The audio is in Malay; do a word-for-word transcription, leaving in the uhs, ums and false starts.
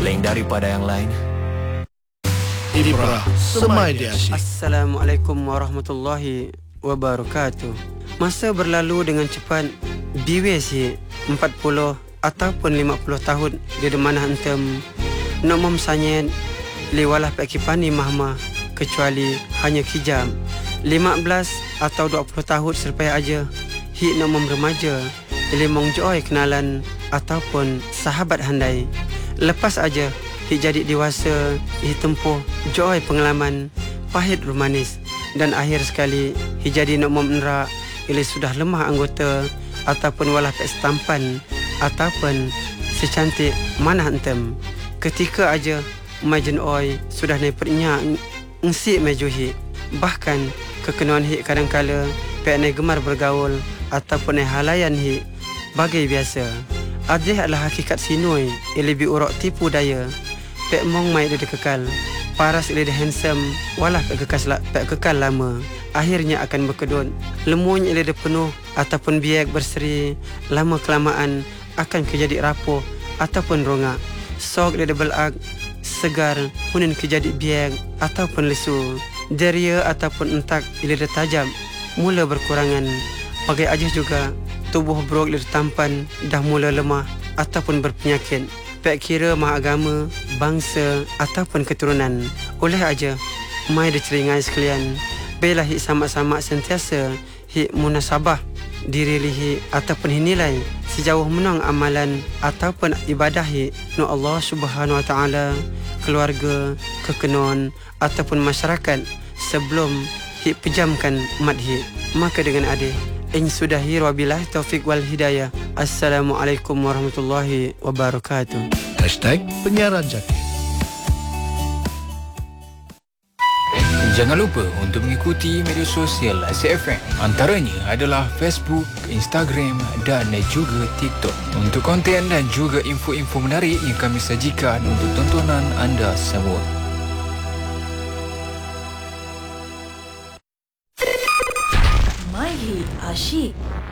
lain daripada yang lain. Ibrah Semai Dia Asyik. Assalamualaikum warahmatullahi wabarakatuh. Masa berlalu dengan cepat. Biwe si empat puluh ataupun lima puluh tahun di mana entem nak memsanyet lewalah pak kipani mahmah kecuali hanya kijam lima belas atau dua puluh tahun selepas aja hi nak remaja lemong joy kenalan ataupun sahabat handai. Lepas aja hi jadi dewasa, hi tempuh joy pengalaman pahit romanis dan akhir sekali hi jadi nak memenerak ili sudah lemah anggota ataupun walah pek setampan ataupun secantik mana entem. Ketika aja majen oi sudah naik pernya ngsi mejuhi. Bahkan kekenuan hi kadang-kala pek naik gemar bergaul ataupun naik halayan hi bagai biasa. Adih adalah hakikat sinoi ia lebih urok tipu daya. Pek mong mai dia kekal. Paras ia dia handsome walah pek kekal, pek kekal lama. Akhirnya akan berkedut. Lemunya ia dia penuh ataupun biak berseri. Lama kelamaan akan kejadi rapuh ataupun rongak. Sok dia dia belak segar hunin kejadi biak ataupun lesu. Deria ataupun entak ia dia tajam mula berkurangan. Bagai aja juga tubuh brok dia tampan dah mula lemah ataupun berpenyakit. Pek kira mah agama, bangsa ataupun keturunan. Oleh aja mai diceringai sekalian. Bela hi sama-sama sentiasa hi munasabah diri lihi ataupun hi nilai sejauh menang amalan ataupun ibadah hi nu Allah Subhanahu Wa Taala, keluarga, kekenon ataupun masyarakat sebelum hi pejamkan madhi. Maka dengan adil ing sudahi wabillahi taufik wal hidayah. Assalamualaikum warahmatullahi wabarakatuh. Hashtag Penyiaran Jaki. Jangan lupa untuk mengikuti media sosial Asyik F M. Antaranya adalah Facebook, Instagram dan juga TikTok. Untuk konten dan juga info-info menarik yang kami sajikan untuk tontonan anda semua. My Hit Asyik.